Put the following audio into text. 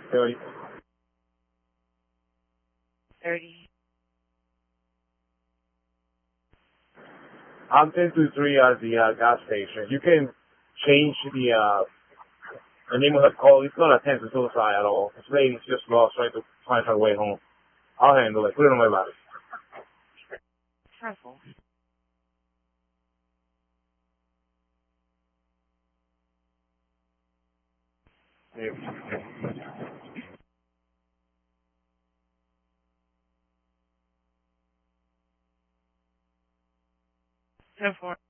30. 30. I'm 1023 at the gas station. You can change the name of the call. It's not a tense suicide at all. This lady's just lost trying to find her way home. I'll handle it. Put it on my back. Careful. Yeah. 10-4.